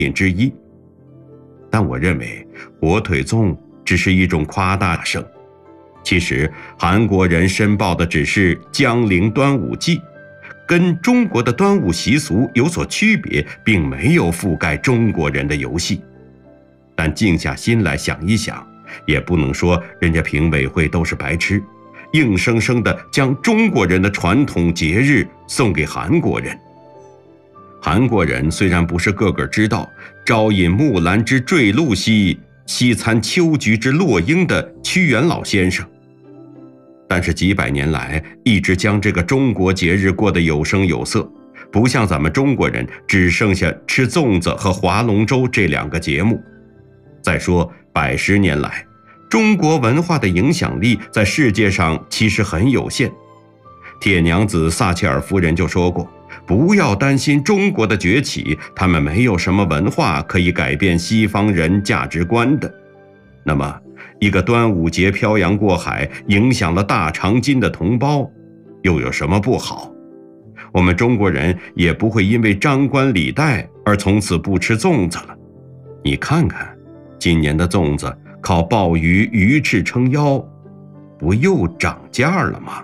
品之一。但我认为火腿粽只是一种夸大声，其实韩国人申报的只是江陵端午祭，跟中国的端午习俗有所区别，并没有覆盖中国人的游戏。但静下心来想一想，也不能说人家评委会都是白痴，硬生生地将中国人的传统节日送给韩国人。韩国人虽然不是个个知道朝饮木兰之坠露兮，夕餐秋菊之落英的屈原老先生，但是几百年来一直将这个中国节日过得有声有色，不像咱们中国人只剩下吃粽子和划龙舟这两个节目。再说100十年来，中国文化的影响力在世界上其实很有限。铁娘子撒切尔夫人就说过，不要担心中国的崛起，他们没有什么文化可以改变西方人价值观的。那么一个端午节漂洋过海，影响了大长今的同胞，又有什么不好？我们中国人也不会因为张冠李戴而从此不吃粽子了。你看看今年的粽子靠鲍鱼鱼翅撑腰，不又涨价了吗？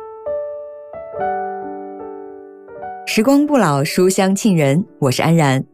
时光不老，书香沁人，我是安然。